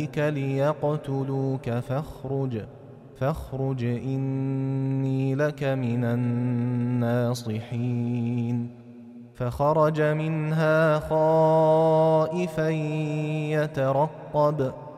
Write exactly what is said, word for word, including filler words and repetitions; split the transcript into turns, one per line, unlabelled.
ليقتلوك فاخرج فاخرج إني لك من الناصحين. فخرج منها خائفا يترقب